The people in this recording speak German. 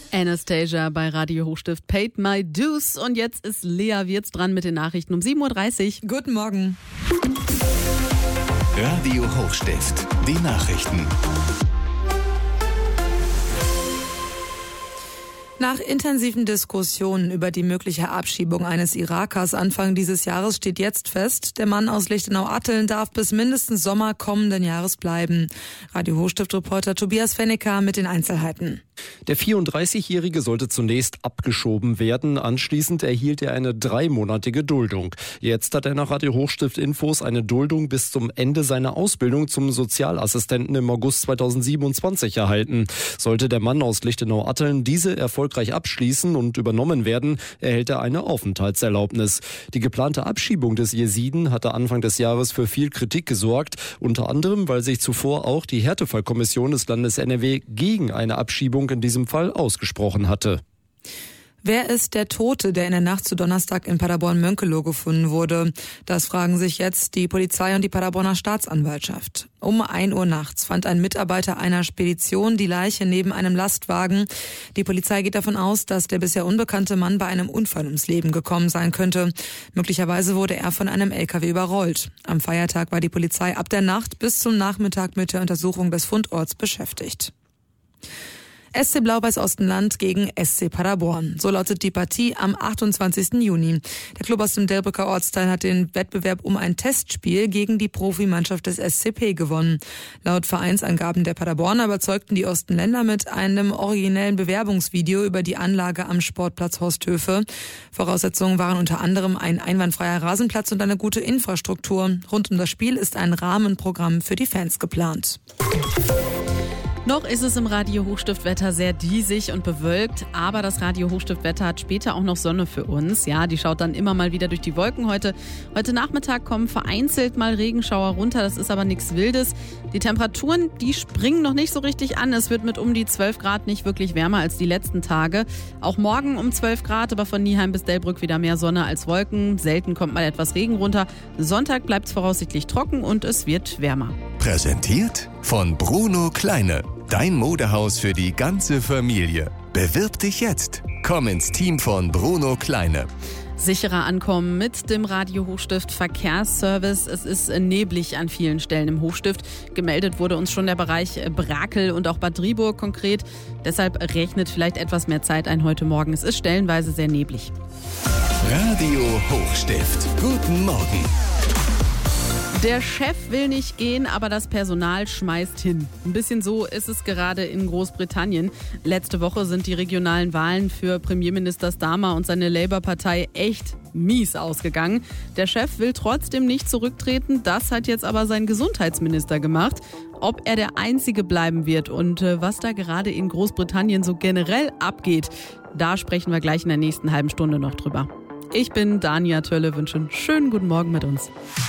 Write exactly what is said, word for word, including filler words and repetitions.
Anastasia bei Radio Hochstift, Paid My Dues. Und jetzt ist Lea Wirz dran mit den Nachrichten um sieben Uhr dreißig. Guten Morgen. Radio Hochstift, die Nachrichten. Nach intensiven Diskussionen über die mögliche Abschiebung eines Irakers Anfang dieses Jahres steht jetzt fest, der Mann aus Lichtenau-Atteln darf bis mindestens Sommer kommenden Jahres bleiben. Radio Hochstift-Reporter Tobias Fennecker mit den Einzelheiten. Der vierunddreißigjährige sollte zunächst abgeschoben werden. Anschließend erhielt er eine dreimonatige Duldung. Jetzt hat er nach Radio Hochstift Infos eine Duldung bis zum Ende seiner Ausbildung zum Sozialassistenten im August zweitausendsiebenundzwanzig erhalten. Sollte der Mann aus Lichtenau-Atteln diese erfolgreich abschließen und übernommen werden, erhält er eine Aufenthaltserlaubnis. Die geplante Abschiebung des Jesiden hatte Anfang des Jahres für viel Kritik gesorgt, unter anderem, weil sich zuvor auch die Härtefallkommission des Landes N R W gegen eine Abschiebung in diesem Fall ausgesprochen hatte. Wer ist der Tote, der in der Nacht zu Donnerstag in Paderborn-Mönkeloh gefunden wurde? Das fragen sich jetzt die Polizei und die Paderborner Staatsanwaltschaft. Um ein Uhr nachts fand ein Mitarbeiter einer Spedition die Leiche neben einem Lastwagen. Die Polizei geht davon aus, dass der bisher unbekannte Mann bei einem Unfall ums Leben gekommen sein könnte. Möglicherweise wurde er von einem L K W überrollt. Am Feiertag war die Polizei ab der Nacht bis zum Nachmittag mit der Untersuchung des Fundorts beschäftigt. S C Blau-Weiß Ostenland gegen S C Paderborn. So lautet die Partie am achtundzwanzigsten Juni. Der Klub aus dem Delbrücker Ortsteil hat den Wettbewerb um ein Testspiel gegen die Profimannschaft des S C P gewonnen. Laut Vereinsangaben der Paderborner überzeugten die Ostenländer mit einem originellen Bewerbungsvideo über die Anlage am Sportplatz Horsthöfe. Voraussetzungen waren unter anderem ein einwandfreier Rasenplatz und eine gute Infrastruktur. Rund um das Spiel ist ein Rahmenprogramm für die Fans geplant. Noch ist es im Radio Hochstift-Wetter sehr diesig und bewölkt, aber das Radio Hochstift-Wetter hat später auch noch Sonne für uns. Ja, die schaut dann immer mal wieder durch die Wolken. Heute, heute Nachmittag kommen vereinzelt mal Regenschauer runter, das ist aber nichts Wildes. Die Temperaturen, die springen noch nicht so richtig an. Es wird mit um die zwölf Grad nicht wirklich wärmer als die letzten Tage. Auch morgen um zwölf Grad, aber von Nieheim bis Delbrück wieder mehr Sonne als Wolken. Selten kommt mal etwas Regen runter. Sonntag bleibt es voraussichtlich trocken und es wird wärmer. Präsentiert von Bruno Kleine. Dein Modehaus für die ganze Familie. Bewirb dich jetzt. Komm ins Team von Bruno Kleine. Sicherer ankommen mit dem Radio Hochstift Verkehrsservice. Es ist neblig an vielen Stellen im Hochstift. Gemeldet wurde uns schon der Bereich Brakel und auch Bad Driburg konkret. Deshalb rechnet vielleicht etwas mehr Zeit ein heute Morgen. Es ist stellenweise sehr neblig. Radio Hochstift. Guten Morgen. Der Chef will nicht gehen, aber das Personal schmeißt hin. Ein bisschen so ist es gerade in Großbritannien. Letzte Woche sind die regionalen Wahlen für Premierminister Starmer und seine Labour-Partei echt mies ausgegangen. Der Chef will trotzdem nicht zurücktreten. Das hat jetzt aber sein Gesundheitsminister gemacht. Ob er der Einzige bleiben wird und was da gerade in Großbritannien so generell abgeht, da sprechen wir gleich in der nächsten halben Stunde noch drüber. Ich bin Dania Tölle, wünsche einen schönen guten Morgen mit uns.